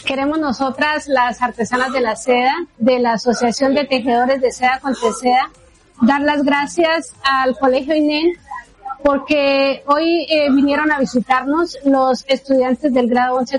Queremos nosotras, las artesanas de la seda, de la Asociación de Tejedores de Seda con Teseda, dar las gracias al Colegio INEN porque hoy vinieron a visitarnos los estudiantes del grado 11